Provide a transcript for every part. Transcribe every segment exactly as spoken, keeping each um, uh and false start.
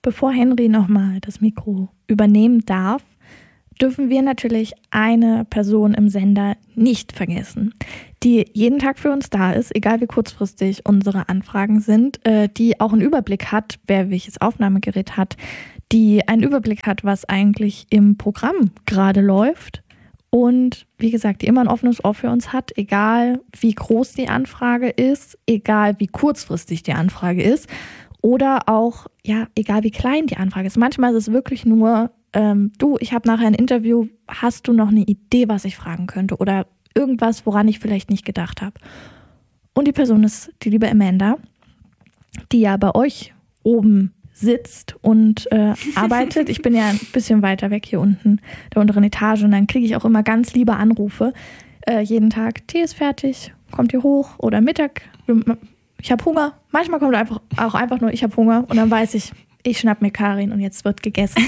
bevor Henry nochmal das Mikro übernehmen darf, dürfen wir natürlich eine Person im Sender nicht vergessen, die jeden Tag für uns da ist, egal wie kurzfristig unsere Anfragen sind, die auch einen Überblick hat, wer welches Aufnahmegerät hat, die einen Überblick hat, was eigentlich im Programm gerade läuft und wie gesagt, die immer ein offenes Ohr für uns hat, egal wie groß die Anfrage ist, egal wie kurzfristig die Anfrage ist oder auch, ja, egal wie klein die Anfrage ist. Manchmal ist es wirklich nur Ähm, du, ich habe nachher ein Interview, hast du noch eine Idee, was ich fragen könnte oder irgendwas, woran ich vielleicht nicht gedacht habe. Und die Person ist die liebe Amanda, die ja bei euch oben sitzt und äh, arbeitet. Ich bin ja ein bisschen weiter weg hier unten, der unteren Etage und dann kriege ich auch immer ganz liebe Anrufe. Äh, jeden Tag, Tee ist fertig, kommt ihr hoch oder Mittag, ich habe Hunger. Manchmal kommt einfach auch einfach nur, ich habe Hunger und dann weiß ich, ich schnapp mir Karin und jetzt wird gegessen.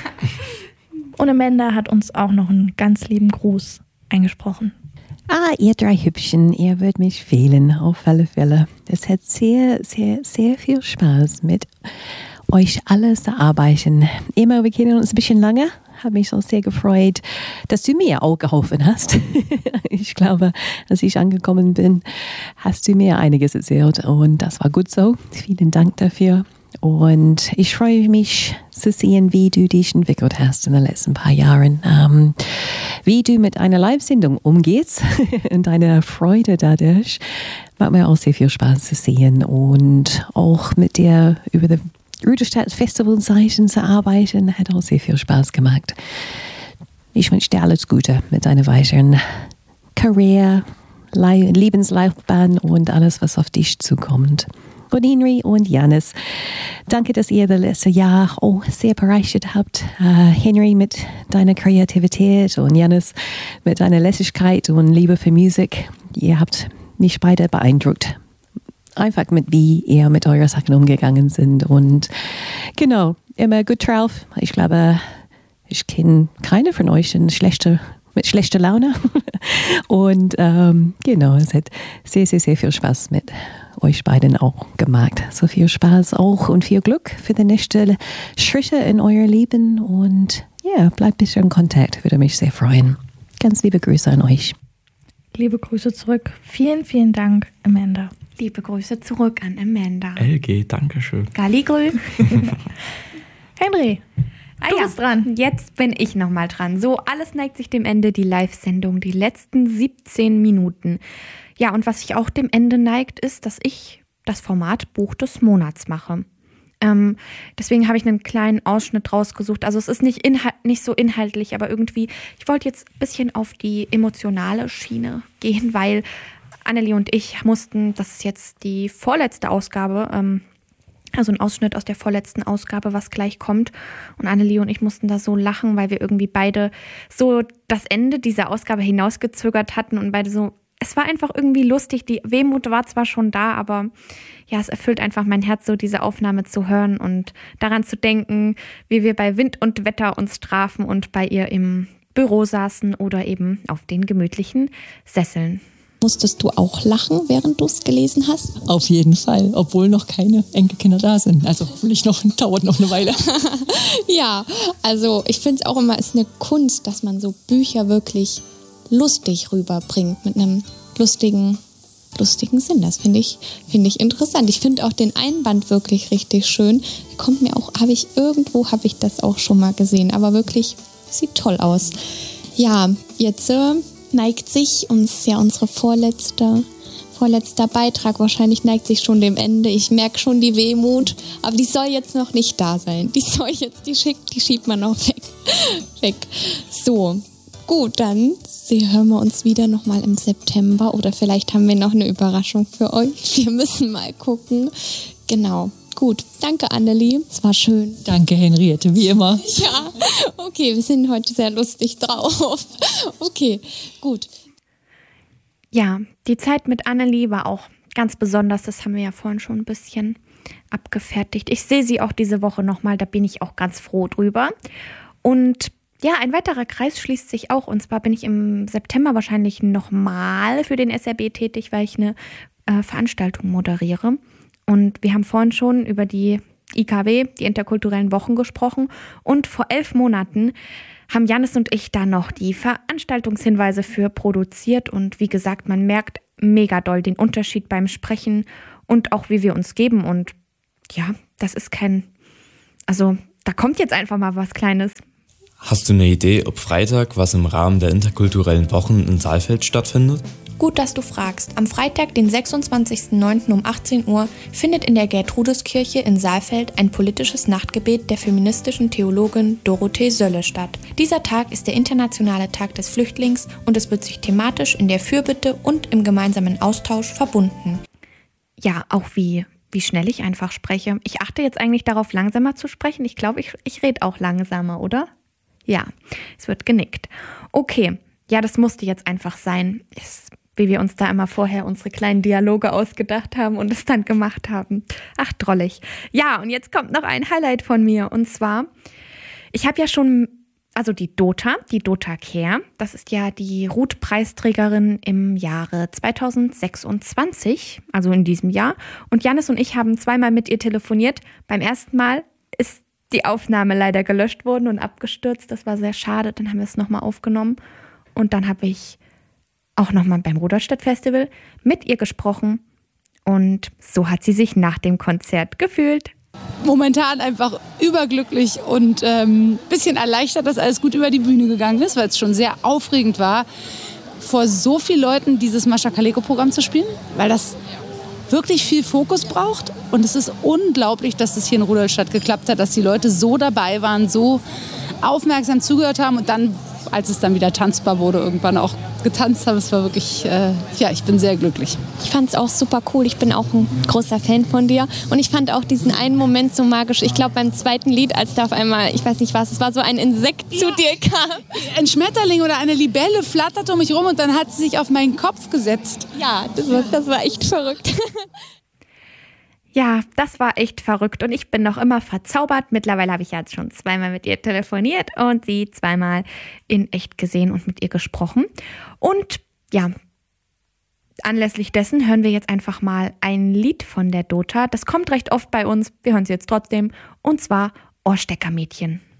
Und Amanda hat uns auch noch einen ganz lieben Gruß eingesprochen. Ah, ihr drei Hübschen, ihr würdet mich fehlen, auf alle Fälle. Es hat sehr, sehr, sehr viel Spaß mit euch alle zu arbeiten. Immer, wir kennen uns ein bisschen lange. Habe mich so sehr gefreut, dass du mir auch geholfen hast. Ich glaube, als ich angekommen bin, hast du mir einiges erzählt und das war gut so. Vielen Dank dafür. Und ich freue mich zu sehen, wie du dich entwickelt hast in den letzten paar Jahren. Ähm, wie du mit einer Live-Sendung umgehst und deine Freude dadurch. Macht mir auch sehr viel Spaß zu sehen. Und auch mit dir über die Rüderstadt Festivalzeichen zu arbeiten, hat auch sehr viel Spaß gemacht. Ich wünsche dir alles Gute mit deiner weiteren Karriere, Lebenslaufbahn und alles, was auf dich zukommt. Und Henry und Janis, danke, dass ihr das letzte Jahr auch sehr bereichert habt. Uh, Henry mit deiner Kreativität und Janis mit deiner Lässigkeit und Liebe für Musik. Ihr habt mich beide beeindruckt. Einfach mit wie ihr mit euren Sachen umgegangen sind. Und genau, immer gut drauf. Ich glaube, ich kenne keine von euch in schlechter, mit schlechter Laune. Und ähm, genau, es hat sehr, sehr, sehr viel Spaß mit euch beiden auch gemacht. So viel Spaß auch und viel Glück für die nächsten Schritte in euer Leben. Und ja, bleibt bitte in Kontakt, würde mich sehr freuen. Ganz liebe Grüße an euch. Liebe Grüße zurück. Vielen, vielen Dank, Amanda. Liebe Grüße zurück an Amanda. L G, danke schön. Galligrü. Henry, ah, du ja. bist dran. Jetzt bin ich nochmal dran. So, alles neigt sich dem Ende, die Live-Sendung, die letzten siebzehn Minuten. Ja, und was sich auch dem Ende neigt, ist, dass ich das Format Buch des Monats mache. Ähm, deswegen habe ich einen kleinen Ausschnitt rausgesucht. Also es ist nicht, inhalt, nicht so inhaltlich, aber irgendwie, ich wollte jetzt ein bisschen auf die emotionale Schiene gehen, weil Annelie und ich mussten, das ist jetzt die vorletzte Ausgabe, ähm, also ein Ausschnitt aus der vorletzten Ausgabe, was gleich kommt. Und Annelie und ich mussten da so lachen, weil wir irgendwie beide so das Ende dieser Ausgabe hinausgezögert hatten und beide so, es war einfach irgendwie lustig. Die Wehmut war zwar schon da, aber ja, es erfüllt einfach mein Herz, so diese Aufnahme zu hören und daran zu denken, wie wir bei Wind und Wetter uns trafen und bei ihr im Büro saßen oder eben auf den gemütlichen Sesseln. Musstest du auch lachen, während du es gelesen hast? Auf jeden Fall, obwohl noch keine Enkelkinder da sind. Also hoffentlich noch, dauert noch eine Weile. Ja, also ich finde es auch immer, es ist eine Kunst, dass man so Bücher wirklich lustig rüberbringt, mit einem lustigen, lustigen Sinn. Das finde ich, finde ich interessant. Ich finde auch den Einband wirklich richtig schön. Kommt mir auch, habe ich irgendwo, habe ich das auch schon mal gesehen, aber wirklich, sieht toll aus. Ja, jetzt äh, neigt sich uns ja unsere vorletzte, vorletzter Beitrag, wahrscheinlich neigt sich schon dem Ende. Ich merke schon die Wehmut, aber die soll jetzt noch nicht da sein. Die soll jetzt, die schickt, die schiebt man noch weg. weg. So, gut, dann hören wir uns wieder nochmal im September oder vielleicht haben wir noch eine Überraschung für euch. Wir müssen mal gucken. Genau. Gut, danke Annelie, es war schön. Danke Henriette, wie immer. Ja, okay, wir sind heute sehr lustig drauf. Okay, gut. Ja, die Zeit mit Annelie war auch ganz besonders, das haben wir ja vorhin schon ein bisschen abgefertigt. Ich sehe sie auch diese Woche nochmal, da bin ich auch ganz froh drüber. Und ja, ein weiterer Kreis schließt sich auch, und zwar bin ich im September wahrscheinlich nochmal für den S R B tätig, weil ich eine äh, Veranstaltung moderiere. Und wir haben vorhin schon über die I K W, die interkulturellen Wochen, gesprochen. Und vor elf Monaten haben Jannis und ich da noch die Veranstaltungshinweise für produziert. Und wie gesagt, man merkt mega doll den Unterschied beim Sprechen und auch wie wir uns geben. Und ja, das ist kein, also da kommt jetzt einfach mal was Kleines. Hast du eine Idee, ob Freitag was im Rahmen der interkulturellen Wochen in Saalfeld stattfindet? Gut, dass du fragst. Am Freitag, den sechsundzwanzigsten neunten um achtzehn Uhr, findet in der Gertruduskirche in Saalfeld ein politisches Nachtgebet der feministischen Theologin Dorothee Sölle statt. Dieser Tag ist der internationale Tag des Flüchtlings und es wird sich thematisch in der Fürbitte und im gemeinsamen Austausch verbunden. Ja, auch wie, wie schnell ich einfach spreche. Ich achte jetzt eigentlich darauf, langsamer zu sprechen. Ich glaube, ich, ich rede auch langsamer, oder? Ja, es wird genickt. Okay, ja, das musste jetzt einfach sein. Es, wie wir uns da immer vorher unsere kleinen Dialoge ausgedacht haben und es dann gemacht haben. Ach, drollig. Ja, und jetzt kommt noch ein Highlight von mir. Und zwar, ich habe ja schon, also die Dota, die Dota Care, das ist ja die Ruth-Preisträgerin im Jahre zweitausendsechsundzwanzig, also in diesem Jahr. Und Jannis und ich haben zweimal mit ihr telefoniert. Beim ersten Mal ist die Aufnahme leider gelöscht worden und abgestürzt. Das war sehr schade. Dann haben wir es nochmal aufgenommen. Und dann habe ich auch nochmal beim Rudolstadt-Festival mit ihr gesprochen. Und so hat sie sich nach dem Konzert gefühlt. Momentan einfach überglücklich und ein ähm, bisschen erleichtert, dass alles gut über die Bühne gegangen ist, weil es schon sehr aufregend war, vor so vielen Leuten dieses Mascha Kaleko-Programm zu spielen, weil das wirklich viel Fokus braucht. Und es ist unglaublich, dass das hier in Rudolstadt geklappt hat, dass die Leute so dabei waren, so aufmerksam zugehört haben und dann, als es dann wieder tanzbar wurde, irgendwann auch getanzt haben. Es war wirklich, äh, ja, ich bin sehr glücklich. Ich fand es auch super cool. Ich bin auch ein großer Fan von dir. Und ich fand auch diesen einen Moment so magisch. Ich glaube, beim zweiten Lied, als da auf einmal, ich weiß nicht was, es war so ein Insekt ja. zu dir kam. Ein Schmetterling oder eine Libelle flatterte um mich rum und dann hat sie sich auf meinen Kopf gesetzt. Ja, das war, das war echt verrückt. Ja, das war echt verrückt und ich bin noch immer verzaubert. Mittlerweile habe ich ja jetzt schon zweimal mit ihr telefoniert und sie zweimal in echt gesehen und mit ihr gesprochen. Und ja, anlässlich dessen hören wir jetzt einfach mal ein Lied von der Dota. Das kommt recht oft bei uns, wir hören es jetzt trotzdem, und zwar Ohrsteckermädchen.